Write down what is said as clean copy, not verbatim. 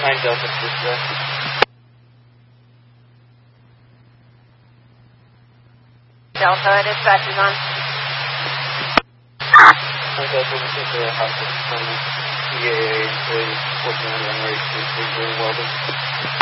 9 Delta Sister. Delta, dispatch is on. 9 Delta, this is the hospital from PAA employees working on runway 23 doing welding.